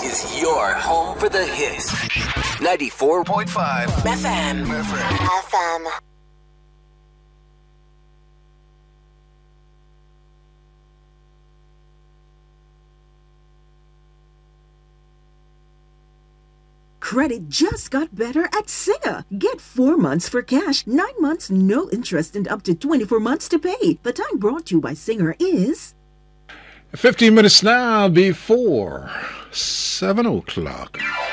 is your home for the hits. 94.5 FM. Credit just got better at Singer. Get 4 months for cash, 9 months no interest, and up to 24 months to pay. The time brought to you by Singer is 15 minutes now before 7 o'clock.